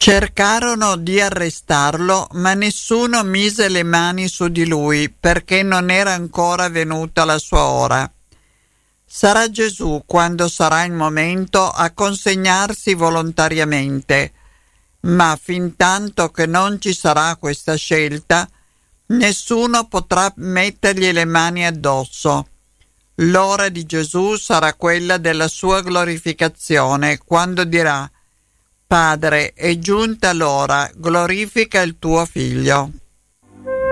Cercarono di arrestarlo, ma nessuno mise le mani su di lui perché non era ancora venuta la sua ora. Sarà Gesù, quando sarà il momento, a consegnarsi volontariamente, ma fintanto che non ci sarà questa scelta, nessuno potrà mettergli le mani addosso. L'ora di Gesù sarà quella della sua glorificazione, quando dirà: Padre, è giunta l'ora, glorifica il tuo Figlio.